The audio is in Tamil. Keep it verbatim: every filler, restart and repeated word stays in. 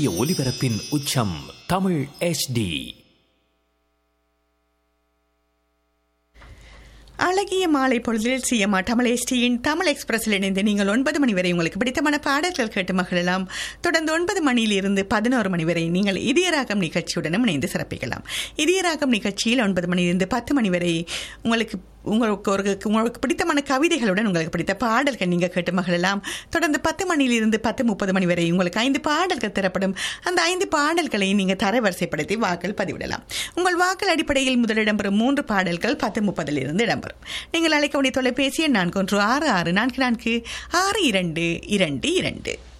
சூரிய ஒளிபரப்பின் உச்சம் தமிழ் எச் டி. அழகிய மாலை பொழுதில் சிஎம்ஆ தமிழ் எஸ்டியின் தமிழ் எக்ஸ்பிரஸில் இணைந்து நீங்கள் ஒன்பது மணி வரை உங்களுக்கு பிடித்தமான பாடல்கள் கேட்டு மகிழலாம். தொடர்ந்து ஒன்பது மணியில் இருந்து பதினோரு மணி வரை நீங்கள் இதயராகம் நிகழ்ச்சியுடனும் இணைந்து சிறப்பிக்கலாம். இதயராகம் நிகழ்ச்சியில் ஒன்பது மணியிலிருந்து பத்து மணி வரை உங்களுக்கு உங்களுக்கு ஒரு உங்களுக்கு பிடித்தமான கவிதைகளுடன் உங்களுக்கு பிடித்த பாடல்கள் நீங்கள் கேட்டு மகிழலாம். தொடர்ந்து பத்து மணியிலிருந்து பத்து முப்பது மணி வரை உங்களுக்கு ஐந்து பாடல்கள் தரப்படும். அந்த ஐந்து பாடல்களை நீங்கள் தரவரிசைப்படுத்தி வாக்கள் பதிவிடலாம். உங்கள் வாக்கள் அடிப்படையில் முதலிடம் பெறும் மூன்று பாடல்கள் பத்து முப்பதிலிருந்து இடம்பெறும். நீங்கள் அழைக்க வேண்டிய தொலைபேசி எண் நான்கு ஒன்று ஆறு ஆறு நான்கு நான்கு ஆறு இரண்டு இரண்டு இரண்டு.